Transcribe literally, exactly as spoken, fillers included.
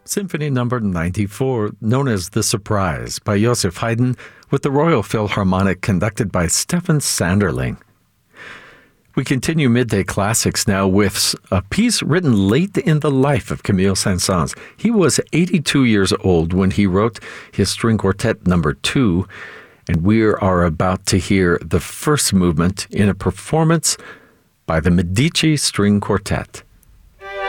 Symphony Number ninety-four, known as The Surprise, by Joseph Haydn, with the Royal Philharmonic conducted by Stefan Sanderling. We continue Midday Classics now with a piece written late in the life of Camille Saint-Saëns. He was eighty-two years old when he wrote his String Quartet Number two, and we are about to hear the first movement in a performance by the Medici String Quartet.